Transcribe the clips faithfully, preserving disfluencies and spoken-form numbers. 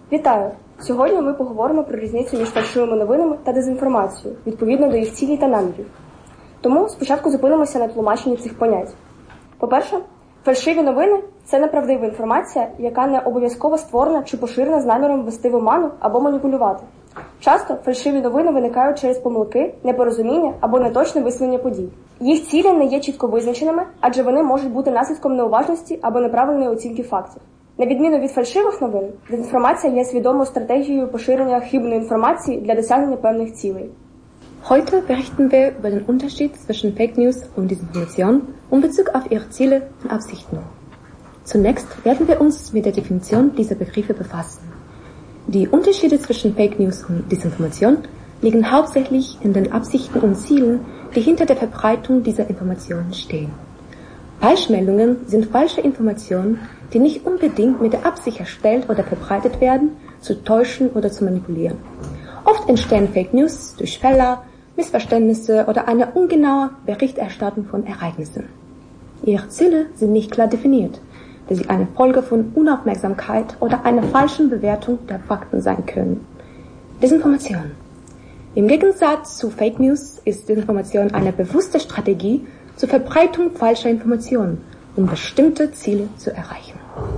Вітаю! Сьогодні ми поговоримо про різницю між фальшивими новинами та дезінформацією, відповідно до їх цілей та намірів. Тому спочатку зупинимося на тлумаченні цих понять. По-перше, фальшиві новини – це неправдива інформація, яка не обов'язково створена чи поширена з наміром ввести в оману або маніпулювати. Часто фальшиві новини виникають через помилки, непорозуміння або неточне висвітлення подій. Їх цілі не є чітко визначеними, адже вони можуть бути наслідком неуважності або неправильної оцінки фактів. На відміну від фальшивих новин, дезінформація є свідомою стратегією поширення хибної інформації для досягнення певних цілей. Heute berichten wir über den Unterschied zwischen Fake News und Desinformation und Bezug auf ihre Ziele und Absichten. Zunächst werden wir uns mit der Definition dieser Begriffe befassen. Die Unterschiede zwischen Fake News und Desinformation liegen hauptsächlich in den Absichten und Zielen, die hinter der Verbreitung dieser Informationen stehen. Falschmeldungen sind falsche Informationen, die nicht unbedingt mit der Absicht erstellt oder verbreitet werden, zu täuschen oder zu manipulieren. Oft entstehen Fake News durch Fehler, Missverständnisse oder eine ungenaue Berichterstattung von Ereignissen. Ihre Ziele sind nicht klar definiert, da sie eine Folge von Unaufmerksamkeit oder einer falschen Bewertung der Fakten sein können. Desinformation. Im Gegensatz zu Fake News ist Desinformation eine bewusste Strategie zur Verbreitung falscher Informationen, um bestimmte Ziele zu erreichen.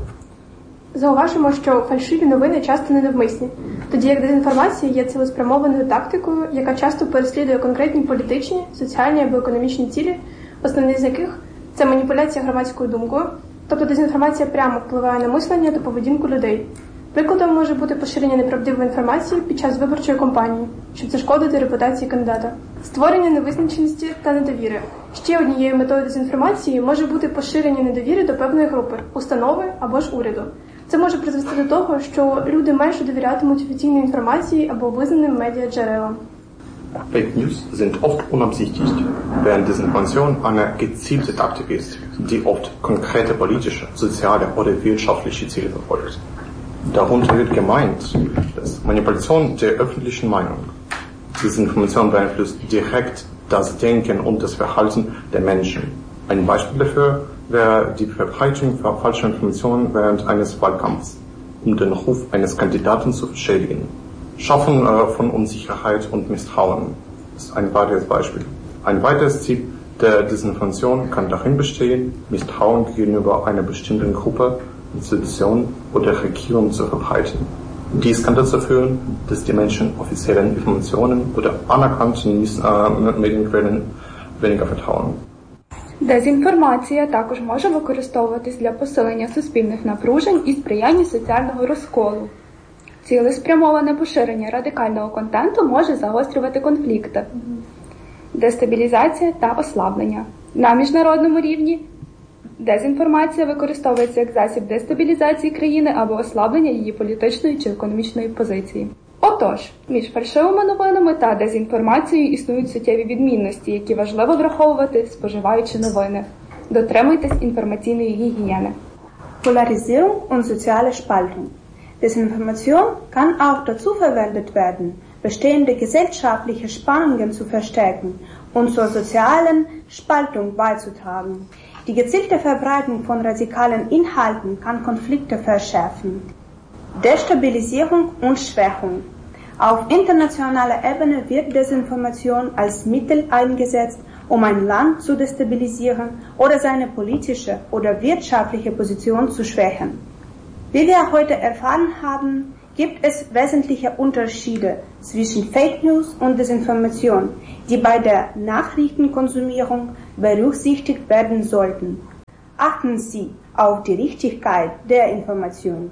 Зауважимо, що фальшиві новини часто ненавмисні, тоді як дезінформація є цілеспрямованою тактикою, яка часто переслідує конкретні політичні, соціальні або економічні цілі, основні з яких – це маніпуляція громадською думкою, тобто дезінформація прямо впливає на мислення та поведінку людей. Прикладом може бути поширення неправдивої інформації під час виборчої кампанії, щоб зашкодити репутації кандидата. Створення невизначеності та недовіри. Ще однією метою дезінформації може бути поширення недовіри до певної групи, установи або ж уряду. Це може призвести до того, що люди менше довірятимуть офіційній інформації або визнаним медіаджерелам. Fake News sind oft unabsichtigt, während Desinformation eine gezielte Taktik ist, die oft konkrete politische, soziale oder wirtschaftliche Ziele verfolgt. Darunter wird gemeint, dass Manipulation der öffentlichen Meinung. Desinformation beeinflusst direkt das Denken und das Verhalten der Menschen. Ein Beispiel dafür wäre die Verbreitung falscher Informationen während eines Wahlkampfs, um den Ruf eines Kandidaten zu schädigen. Schaffen äh, von Unsicherheit und Misstrauen ist ein weiteres Beispiel. Ein weiteres Ziel der Desinformation kann darin bestehen, Misstrauen gegenüber einer bestimmten Gruppe, Institution oder Regierung zu verbreiten. Dies kann dazu führen, dass die Menschen offiziellen Informationen oder anerkannten äh, Medienquellen weniger vertrauen. Дезінформація також може використовуватись для посилення суспільних напружень і сприяння соціального розколу. Цілеспрямоване поширення радикального контенту може загострювати конфлікти. Дестабілізація та ослаблення. На міжнародному рівні дезінформація використовується як засіб дестабілізації країни або ослаблення її політичної чи економічної позиції. Отож, між фальшивими новинами та дезінформацією існують суттєві відмінності, які важливо враховувати, споживаючи новини. Дотримуйтесь інформаційної гігієни. Polarisierung und soziale Spaltung. Desinformation kann auch dazu verwendet werden, bestehende gesellschaftliche Spannungen zu verstärken und zur sozialen Spaltung beizutragen. Die gezielte Verbreitung von radikalen Inhalten kann Konflikte verschärfen. Destabilisierung und Schwächung. Auf internationaler Ebene wird Desinformation als Mittel eingesetzt, um ein Land zu destabilisieren oder seine politische oder wirtschaftliche Position zu schwächen. Wie wir heute erfahren haben, gibt es wesentliche Unterschiede zwischen Fake News und Desinformation, die bei der Nachrichtenkonsumierung berücksichtigt werden sollten. Achten Sie auf die Richtigkeit der Information.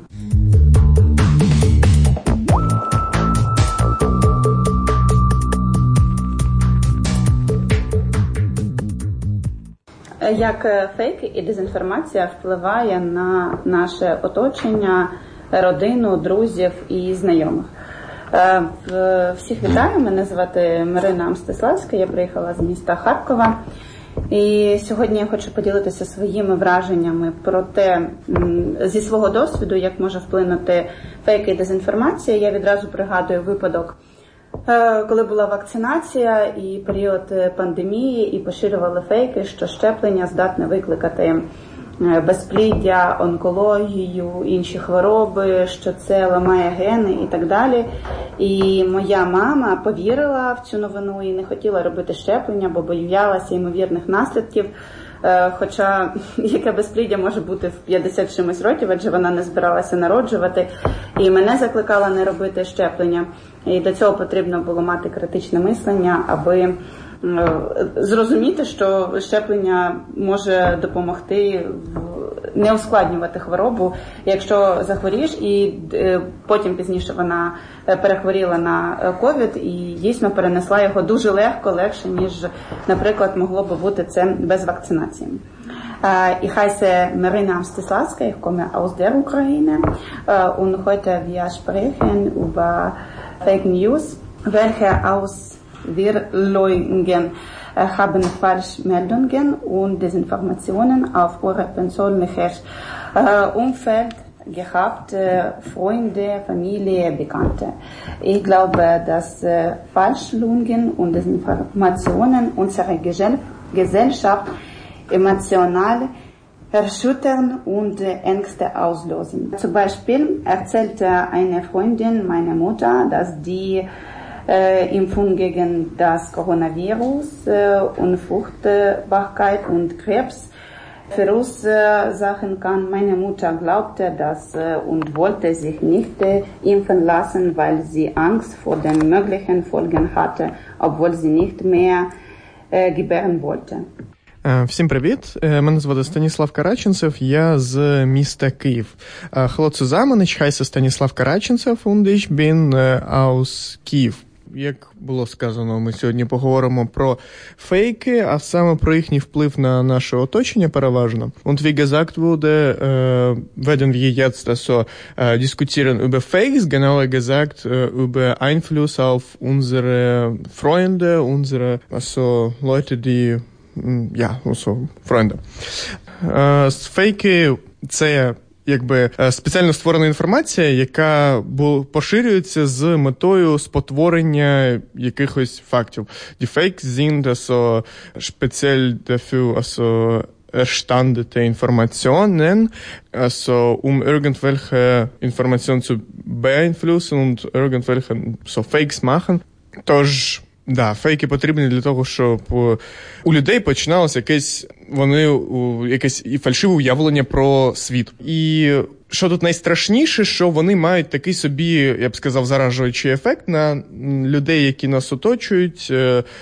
Як фейки і дезінформація впливає на наше оточення, родину, друзів і знайомих. Всіх вітаю, мене звати Марина Мстиславська, я приїхала з міста Харкова. І сьогодні я хочу поділитися своїми враженнями про те, зі свого досвіду, як може вплинути фейки і дезінформація. Я відразу пригадую випадок, коли була вакцинація і період пандемії, і поширювали фейки, що щеплення здатне викликати безпліддя, онкологію, інші хвороби, що це ламає гени і так далі. І моя мама повірила в цю новину і не хотіла робити щеплення, бо боялася ймовірних наслідків. Хоча яке безпліддя може бути в п'ятдесят чимось років, адже вона не збиралася народжувати. І мене закликала не робити щеплення. І до цього потрібно було мати критичне мислення, аби зрозуміти, що щеплення може допомогти не ускладнювати хворобу. Якщо захворієш, і потім пізніше вона перехворіла на ковід і дійсно перенесла його дуже легко, легше, ніж, наприклад, могло би бути це без вакцинації. Ich heiße Marina Mstislavska, ich komme aus der Ukraine und heute wir sprechen über Fake News, welche Auswirkungen haben Falschmeldungen und Desinformationen auf euer persönliches Umfeld gehabt, Freunde, Familie, Bekannte. Ich glaube, dass Falschmeldungen und Desinformationen unsere Gesellschaft emotional erschüttern und Ängste auslösen. Zum Beispiel erzählte eine Freundin meiner Mutter, dass die äh, Impfung gegen das Coronavirus äh, und Fruchtbarkeit und Krebs verursachen kann. Meine Mutter glaubte das äh, und wollte sich nicht äh, impfen lassen, weil sie Angst vor den möglichen Folgen hatte, obwohl sie nicht mehr äh, gebären wollte. Всім привіт, мене звати Станіслав Караченцев, я з міста Київ. Hallo zusammen, ich heiße Станіслав Караченцев und ich bin aus Kyiv. Як було сказано, ми сьогодні поговоримо про фейки, а саме про їхній вплив на наше оточення переважно. Und wie gesagt wurde, äh, werden wir jetzt also äh, diskutieren über Fakes, genauer gesagt äh, über Einfluss auf unsere Freunde, unsere also Leute, die Ja, also, Freunde. Фейки – це якби спеціально створена інформація, яка поширюється з метою спотворення якихось фактів. Die Fakes sind also speziell dafür also erstandete Informationen, also um irgendwelche Informationen zu beeinflussen und irgendwelche so Fakes machen. Тож да, фейки потрібні для того, щоб у людей починалося якесь, вони, якесь фальшиве уявлення про світ. І що тут найстрашніше, що вони мають такий собі, я б сказав, заражуючий ефект на людей, які нас оточують,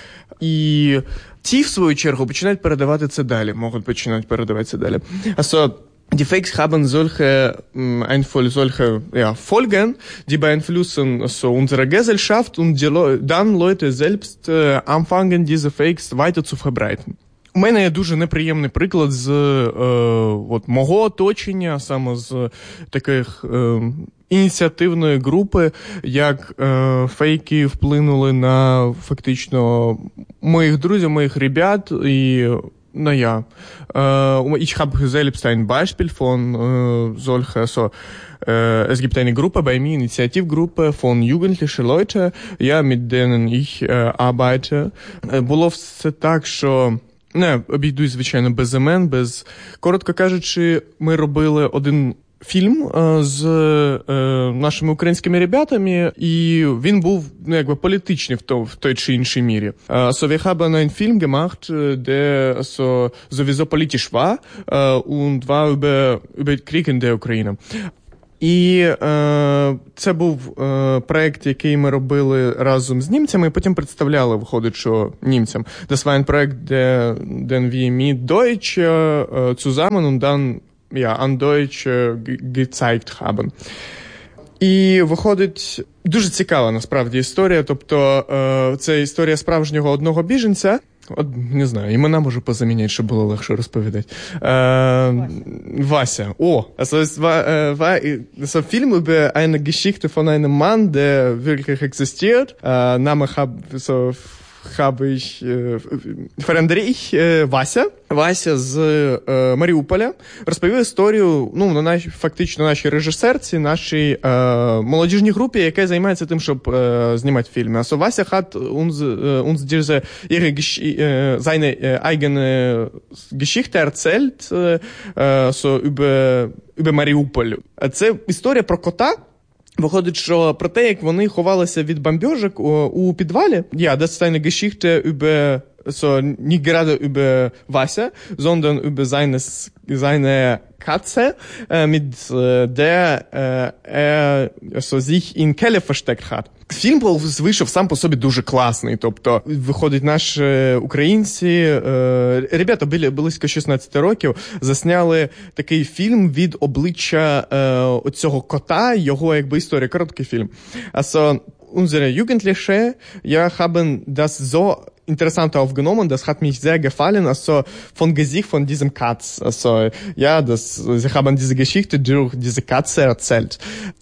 і ті, в свою чергу, починають передавати це далі, можуть починати передавати це далі. Also, die Fakes haben solche, Einfl- solche ja, Folgen, die beeinflussen so unsere Gesellschaft und die Le- dann Leute selbst äh, anfangen, diese Fakes weiter zu verbreiten. У мене є дуже неприємний приклад з е, от, мого оточення, саме з таких е, ініціативної групи, як е, фейки вплинули на фактично моїх друзів, моїх ребят і Naja, äh, ich habe selbst ein Beispiel von äh, solcher, so, äh, es gibt eine Gruppe bei mir, Initiativgruppe von jugendlichen Leuten, ja, mit denen ich äh, arbeite. Було все так, що, не, обійдусь, звичайно, без імен, без, коротко кажучи, ми робили один фільм е, з е, нашими українськими ребятами, і він був, ну, якби політичний в, то, в той чи іншій мірі. So, wir haben einen Film gemacht, der so sowieso politisch war und war über, über Krieg in der Ukraine. І е, це був е, проєкт, який ми робили разом з німцями, і потім представляли, виходить, що німцям. Das war ein Projekt, der, den wir mit Deutsch äh, zusammen und dann ja, an Deutsch ge- gezeigt haben. І виходить дуже цікава, насправді, історія. Тобто, е, це історія справжнього одного біженця. От, не знаю, імена можу позаміняти, щоб було легше розповідати. Е, Вася. О, also es war, äh, war so ein Film über eine Geschichte von einem Mann, der wirklich existiert. Äh, Name hab, so habe ich äh, Ферендрій е, Вася. Вася з е, Маріуполя розповів історію, ну, на нашій, фактично нашій режисерці, нашій е, молодіжній групі, яка займається тим, щоб е, знімати фільми. Also Вася hat uns, äh, uns diese, ihre Gesch- äh, seine äh, eigene Geschichte erzählt, äh, so über, über Маріуполь. Це історія про кота. Виходить, що про те, як вони ховалися від бомбежок у, у підвалі. Ja, das ist eine Geschichte über, so nicht gerade über Wasser, sondern über seines, seine Katze, äh, mit äh, der äh, er so sich in Keller versteckt hat. Фільм вийшов сам по собі дуже класний. Тобто, виходить, наші українці, е, ребята були близько шістнадцять років, засняли такий фільм від обличчя е, оцього кота, його якби історія, короткий фільм. Also, unsere Jugendliche, ja, haben das so interessant aufgenommen, das hat mich sehr gefallen, also von Gesicht von diesem Katz. Also, ja, das, sie haben diese Geschichte durch diese Katze erzählt.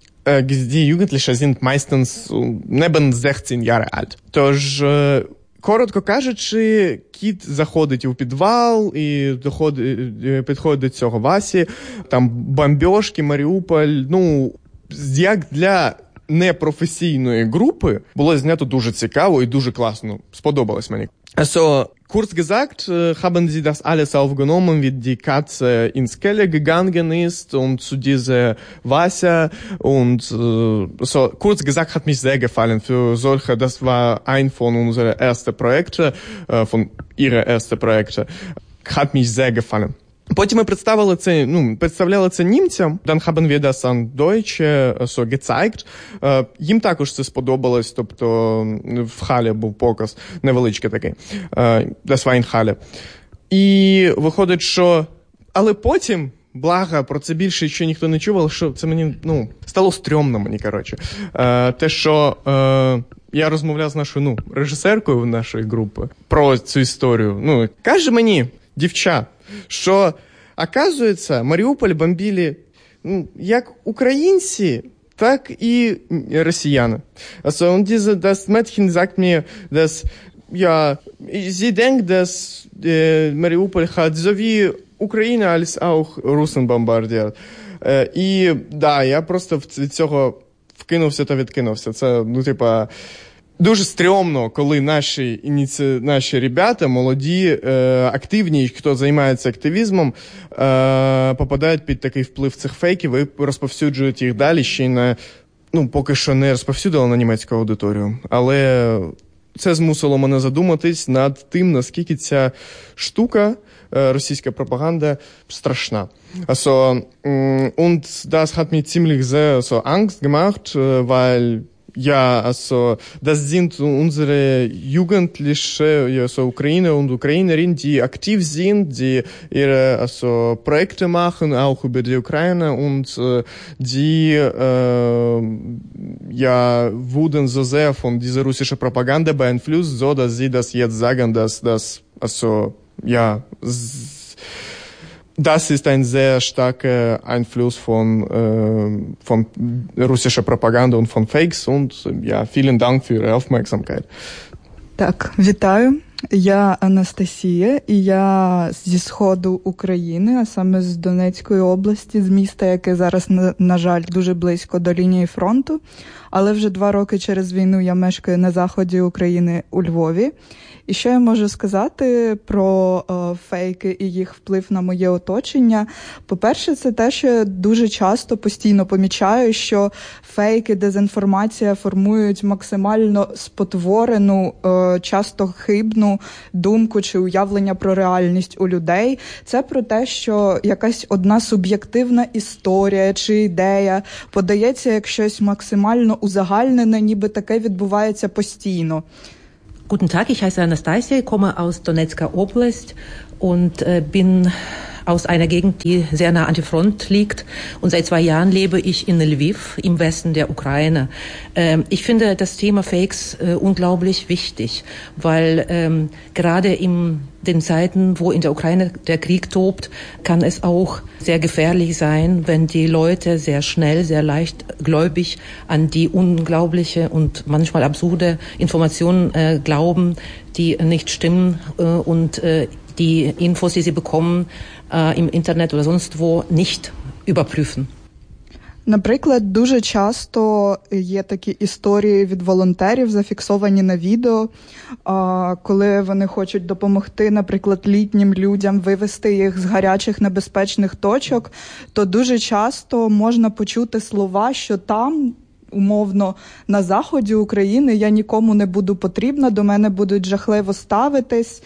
Die Jugendlichen sind meistens neben sechzehn Jahre alt. Тож, коротко кажучи, кіт заходить у підвал і доходить, підходить до цього Васі, там бомбьошки, Маріуполь, ну, як для непрофесійної групи було знято дуже цікаво і дуже класно. Сподобалось мені. Also, kurz gesagt, haben sie das alles aufgenommen, wie die Katze ins Keller gegangen ist und zu dieser Wasser und so, kurz gesagt, hat mich sehr gefallen für solche, das war ein von unseren ersten Projekten, von ihrer ersten Projekte, hat mich sehr gefallen. Потім ми представили це, ну, представляли це німцям. Dann haben wir das an Deutsche so gezeigt. Їм також це сподобалось, тобто в Халі був показ, невеличкий такий. Das war in Halle. І виходить, що... Але потім, благо, про це більше ще ніхто не чув, але що це мені, ну, стало стрьомно мені, коротше. Те, що... Я розмовляв з нашою, ну, режисеркою нашої групи про цю історію. Ну, каже мені, дівча, що, оказується, Маріуполь бомбили, ну, як українці, так і росіяни. Also, und diese, das Mädchen sagt mir, dass, ja, sie denkt, dass äh, Mariupol hat so wie Ukraine als auch Russen bombardiert. Äh, і, да, я просто від цього вкинувся та відкинувся. Це, ну, типа, дуже стрьомно, коли наші, ініці... наші ребята, молоді, е, активні, хто займається активізмом, е, попадають під такий вплив цих фейків і розповсюджують їх далі, ще й на, ну, поки що не розповсюдили на німецьку аудиторію. Але це змусило мене задуматись над тим, наскільки ця штука, е, російська пропаганда, страшна. Also, und das hat mir ziemlich sehr so Angst gemacht, weil ja, also das sind unsere Jugendliche, ja, so Ukrainer und Ukrainerinnen, die aktiv sind, die ihre also Projekte machen, auch über die Ukraine und äh, die äh, ja wurden so sehr von dieser russischen Propaganda beeinflusst, so dass sie das jetzt sagen, dass das also ja Das ist ein sehr starker Einfluss von, äh, von russischer Propaganda und von Fakes und ja, vielen Dank für Ihre Aufmerksamkeit. Так, вітаю. Я Анастасія, і я зі сходу України, а саме з Донецької області, з міста, яке зараз, на, на жаль, дуже близько до лінії фронту. Але вже два роки через війну я мешкаю на заході України у Львові. І що я можу сказати про е, фейки і їх вплив на моє оточення? По-перше, це те, що я дуже часто, постійно помічаю, що фейки, дезінформація формують максимально спотворену, е, часто хибну думку чи уявлення про реальність у людей. Це про те, що якась одна суб'єктивна історія чи ідея подається як щось максимально узагальнене, ніби таке відбувається постійно. Guten Tag, ich heiße Anastasia, ich komme aus Donetsker Oblast und äh, bin aus einer Gegend, die sehr nah an der Front liegt. Und seit zwei Jahren lebe ich in Lviv im Westen der Ukraine. Ähm, ich finde das Thema Fakes äh, unglaublich wichtig, weil ähm, gerade in den Zeiten, wo in der Ukraine der Krieg tobt, kann es auch sehr gefährlich sein, wenn die Leute sehr schnell, sehr leichtgläubig an die unglaubliche und manchmal absurde Informationen äh, glauben, die nicht stimmen äh, und äh, die Infos, die sie bekommen äh, im Internet oder sonst wo, nicht überprüfen. Наприклад, дуже часто є такі історії від волонтерів, зафіксовані на відео, коли вони хочуть допомогти, наприклад, літнім людям вивести їх з гарячих небезпечних точок, то дуже часто можна почути слова, що там, умовно, на заході України я нікому не буду потрібна, до мене будуть жахливо ставитись.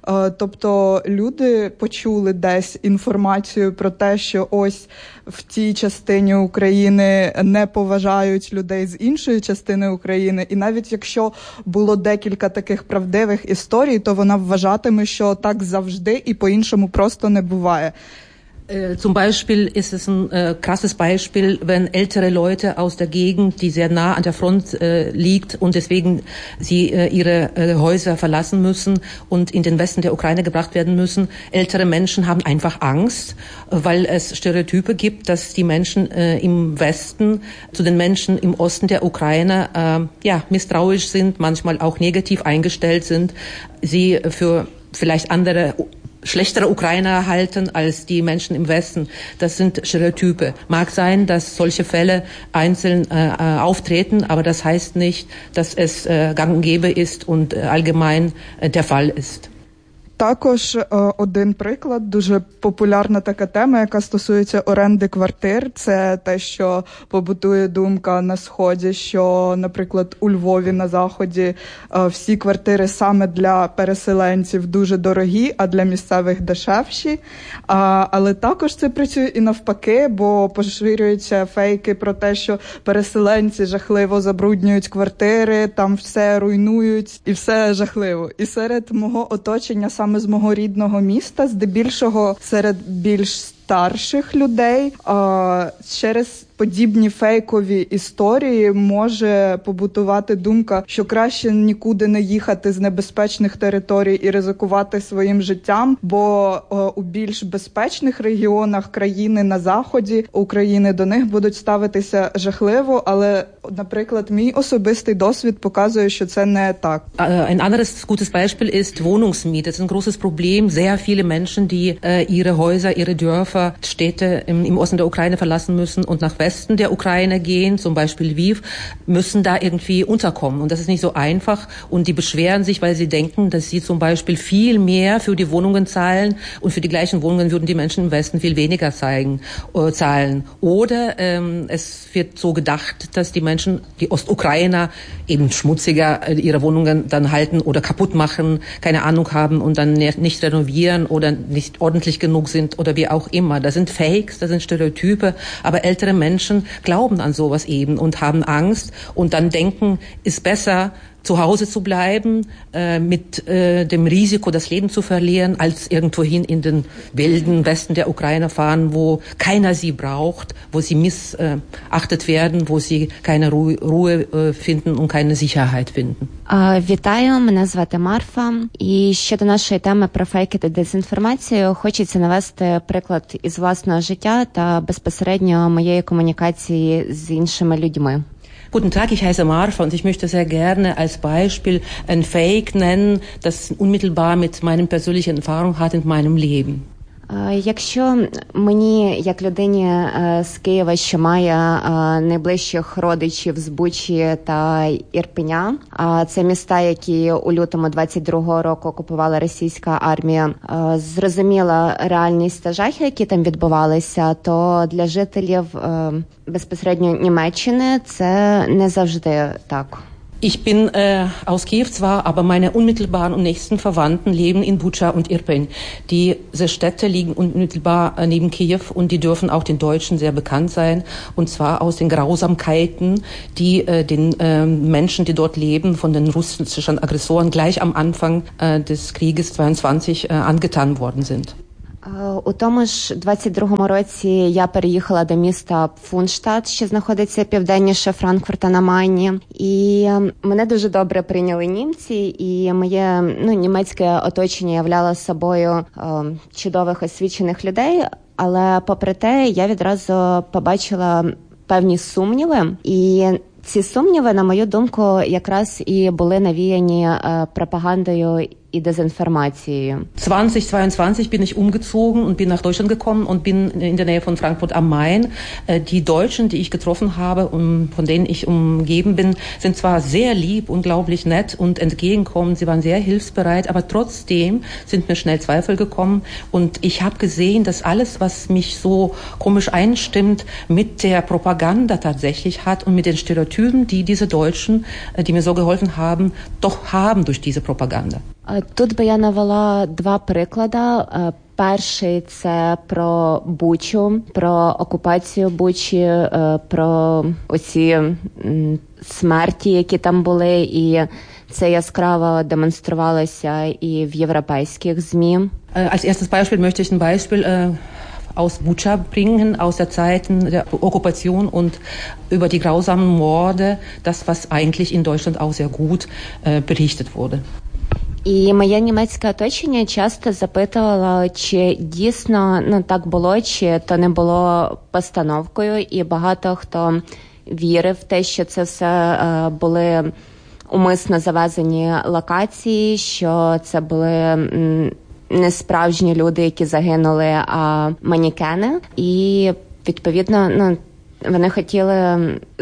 Тобто люди почули десь інформацію про те, що ось в тій частині України не поважають людей з іншої частини України. І навіть якщо було декілька таких правдивих історій, то вона вважатиме, що так завжди і по-іншому просто не буває. Zum Beispiel ist es ein äh, krasses Beispiel, wenn ältere Leute aus der Gegend, die sehr nah an der Front äh, liegt und deswegen sie äh, ihre äh, Häuser verlassen müssen und in den Westen der Ukraine gebracht werden müssen. Ältere Menschen haben einfach Angst, weil es Stereotype gibt, dass die Menschen äh, im Westen zu den Menschen im Osten der Ukraine äh, ja misstrauisch sind, manchmal auch negativ eingestellt sind, sie für vielleicht andere schlechtere Ukrainer halten als die Menschen im Westen. Das sind Stereotype. Mag sein, dass solche Fälle einzeln äh, auftreten, aber das heißt nicht, dass es äh, gang und gäbe ist und äh, allgemein äh, der Fall ist. Також один приклад, дуже популярна така тема, яка стосується оренди квартир. Це те, що побутує думка на Сході, що, наприклад, у Львові на Заході всі квартири саме для переселенців дуже дорогі, а для місцевих дешевші. Але також це працює і навпаки, бо поширюються фейки про те, що переселенці жахливо забруднюють квартири, там все руйнують і все жахливо. І серед мого оточення саме з мого рідного міста, здебільшого серед більш старших людей, через подібні фейкові історії може побутувати думка, що краще нікуди не їхати з небезпечних територій і ризикувати своїм життям, бо у більш безпечних регіонах країни на заході України до них будуть ставитися жахливо, але, наприклад, мій особистий досвід показує, що це не так. Ein anderes gutes Beispiel ist Wohnungsmiete. Das ist ein großes Problem. Sehr viele Menschen, die äh, ihre Häuser, ihre Dörfer, Städte im, im Osten der Ukraine verlassen müssen und nach Westen der Ukraine gehen, zum Beispiel Lviv, müssen da irgendwie unterkommen. Und das ist nicht so einfach. Und die beschweren sich, weil sie denken, dass sie zum Beispiel viel mehr für die Wohnungen zahlen und für die gleichen Wohnungen würden die Menschen im Westen viel weniger zeigen, äh, zahlen. Oder ähm, es wird so gedacht, dass die Menschen, die Ostukrainer, eben schmutziger äh, ihre Wohnungen dann halten oder kaputt machen, keine Ahnung haben und dann nicht renovieren oder nicht ordentlich genug sind oder wie auch immer. Das sind Fakes, das sind Stereotype, aber ältere Menschen glauben an sowas eben und haben Angst und dann denken, ist besser, zu Hause zu bleiben, äh, mit äh, dem Risiko, das Leben zu verlieren, als irgendwohin in den wilden Westen der Ukraine fahren, wo keiner sie braucht, wo sie missachtet werden, wo sie keine Ruhe, Ruhe äh, finden und keine Sicherheit finden. Вітаю, мене звати Марфа. І щодо нашої теми про фейки та дезінформацію, хочеться навести приклад із власного життя та безпосередньо моєї комунікації з іншими людьми. Guten Tag, ich heiße Marfa und ich möchte sehr gerne als Beispiel ein Fake nennen, das unmittelbar mit meinen persönlichen Erfahrungen hat in meinem Leben. Якщо мені, як людині з Києва, що має найближчих родичів з Бучі та Ірпеня, а це міста, які у лютому двадцять другого року окупувала російська армія, зрозуміла реальність та жахи, які там відбувалися, то для жителів безпосередньо Німеччини це не завжди так. Ich bin äh, aus Kiew zwar, aber meine unmittelbaren und nächsten Verwandten leben in Bucha und Irpin. Diese Städte liegen unmittelbar äh, neben Kiew und die dürfen auch den Deutschen sehr bekannt sein. Und zwar aus den Grausamkeiten, die äh, den äh, Menschen, die dort leben, von den russischen Aggressoren gleich am Anfang äh, des Krieges zweiundzwanzig äh, angetan worden sind. У тому ж двадцять другому році я переїхала до міста Пфунштадт, що знаходиться південніше Франкфурта на Майні. І мене дуже добре прийняли німці, і моє ну, німецьке оточення являло собою е, чудових освічених людей. Але попри те, я відразу побачила певні сумніви. І ці сумніви, на мою думку, якраз і були навіяні е, пропагандою и Desinformation. zwanzig zweiundzwanzig bin ich umgezogen und bin nach Deutschland gekommen und bin in der Nähe von Frankfurt am Main. Die Deutschen, die ich getroffen habe und von denen ich umgeben bin, sind zwar sehr lieb, unglaublich nett und entgegenkommend. Sie waren sehr hilfsbereit, aber trotzdem sind mir schnell Zweifel gekommen und ich habe gesehen, dass alles, was mich so komisch einstimmt, mit der Propaganda tatsächlich hat und mit den Stereotypen, die diese Deutschen, die mir so geholfen haben, doch haben durch diese Propaganda. Тут би я навела два приклади. Перший – це про Бучу, про окупацію Бучі, про оці смерті, які там були, і це яскраво демонструвалося і в європейських ЗМІ. Als erstes Beispiel möchte ich ein Beispiel äh, aus Bucha bringen, aus der Zeiten der Okkupation und über die grausamen Morde, das, was eigentlich in Deutschland auch sehr gut äh, berichtet wurde. І моє німецьке оточення часто запитувало, чи дійсно ну, так було, чи то не було постановкою. І багато хто вірив в те, що це все е, були умисно завезені локації, що це були м, не справжні люди, які загинули, а манікени. І, відповідно, ну, вони хотіли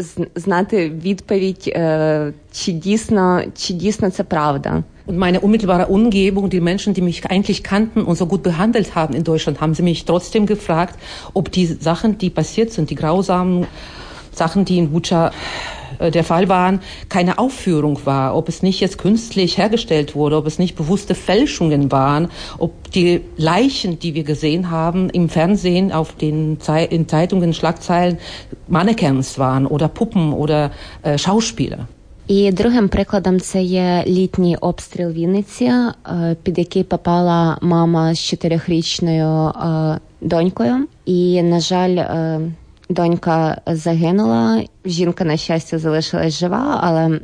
знати відповідь, е, чи дійсно, чи дійсно це правда. Und meine unmittelbare Umgebung, die Menschen, die mich eigentlich kannten und so gut behandelt haben in Deutschland, haben sie mich trotzdem gefragt, ob die Sachen, die passiert sind, die grausamen Sachen, die in Bucha äh, der Fall waren, keine Aufführung war, ob es nicht jetzt künstlich hergestellt wurde, ob es nicht bewusste Fälschungen waren, ob die Leichen, die wir gesehen haben im Fernsehen, auf den Ze- in Zeitungen, Schlagzeilen, Mannequins waren oder Puppen oder äh, Schauspieler. І другим прикладом це є літній обстріл Вінниці, під який попала мама з чотирьохрічною донькою. І, на жаль, донька загинула, жінка, на щастя, залишилась жива, але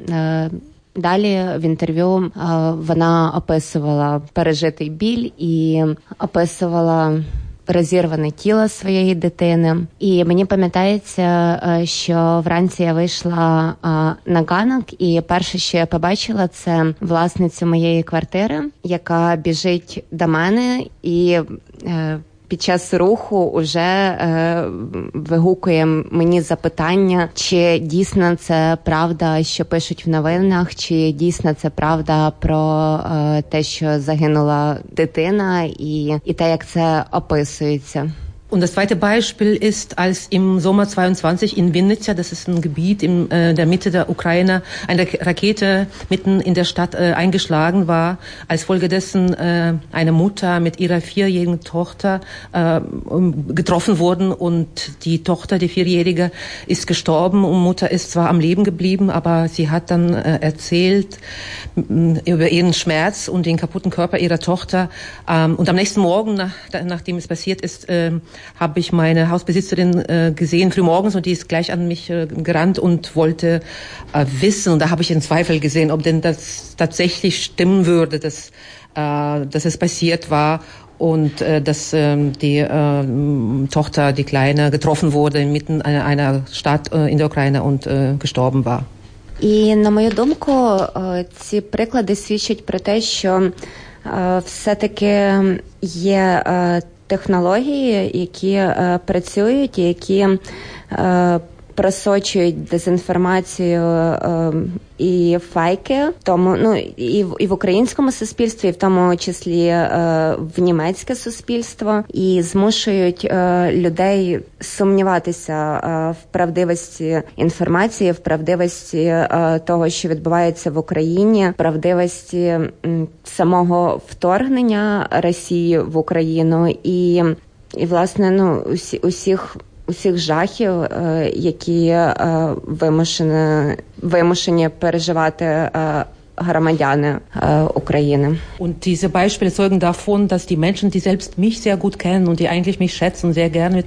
далі в інтерв'ю вона описувала пережитий біль і описувала розірване тіло своєї дитини. І мені пам'ятається, що вранці я вийшла на ганок, і перше, що я побачила, це власницю моєї квартири, яка біжить до мене і під час руху уже е, вигукує мені запитання, чи дійсно це правда, що пишуть в новинах, чи дійсно це правда про е, те, що загинула дитина, і, і те, як це описується. Und das zweite Beispiel ist, als im Sommer zweiundzwanzig in Vinnytsia, das ist ein Gebiet in äh, der Mitte der Ukraine, eine Rakete mitten in der Stadt äh, eingeschlagen war, als Folge dessen äh, eine Mutter mit ihrer vierjährigen Tochter äh, getroffen wurden und die Tochter, die Vierjährige, ist gestorben und Mutter ist zwar am Leben geblieben, aber sie hat dann äh, erzählt m, über ihren Schmerz und den kaputten Körper ihrer Tochter. Ähm, und am nächsten Morgen, nach, nachdem es passiert ist, äh, habe ich meine Hausbesitzerin äh, gesehen, frühmorgens, und die ist gleich an mich äh, gerannt und wollte äh, wissen, und da habe ich in Zweifel gesehen, ob denn das tatsächlich stimmen würde, dass, äh, dass es passiert war und äh, dass äh, die äh, Tochter, die Kleine, getroffen wurde inmitten einer, einer Stadt äh, in der Ukraine und äh, gestorben war. І, на мою думку, ці приклади свідчать про те, що все-таки є технології, які е, працюють, які е, просочують дезінформацію е, і фейки, тому ну і в і в українському суспільстві, і в тому числі е, в німецьке суспільство, і змушують е, людей сумніватися е, в правдивості інформації, в правдивості е, того, що відбувається в Україні, правдивості м, самого вторгнення Росії в Україну і, і власне, ну усі, усіх усіх жахів, які вимушені, вимушені переживати громадяни України. Und diese Beispiele zeugen davon, dass die Menschen, die selbst mich sehr gut kennen und die eigentlich mich schätzen, sehr gerne